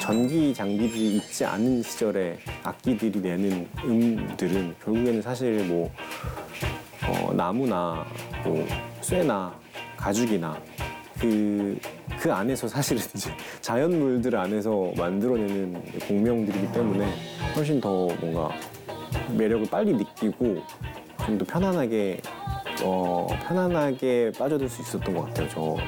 전기 장비들이 있지 않은 시절에 악기들이 내는 음들은 결국에는 사실 뭐 나무나 뭐 쇠나 가죽이나 그 안에서 사실은 이제 자연물들 안에서 만들어내는 공명들이기 때문에 훨씬 더 뭔가 매력을 빨리 느끼고 좀 더 편안하게 빠져들 수 있었던 것 같아요.